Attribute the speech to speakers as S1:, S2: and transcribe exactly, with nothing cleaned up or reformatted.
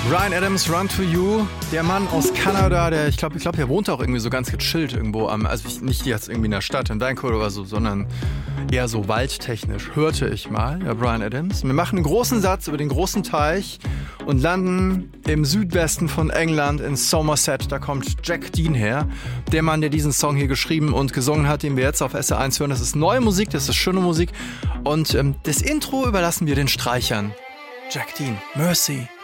S1: Bryan Adams, Run to You, der Mann aus Kanada, der, ich glaube, ich glaube, der wohnt auch irgendwie so ganz gechillt irgendwo am, also nicht jetzt irgendwie in der Stadt, in Vancouver oder so, sondern eher so waldtechnisch, hörte ich mal, ja, Bryan Adams. Wir machen einen großen Satz über den großen Teich und landen im Südwesten von England in Somerset. Da kommt Jack Dean her, der Mann, der diesen Song hier geschrieben und gesungen hat, den wir jetzt auf S R eins hören. Das ist neue Musik, das ist schöne Musik und ähm, das Intro überlassen wir den Streichern. Jack Dean, Mercy.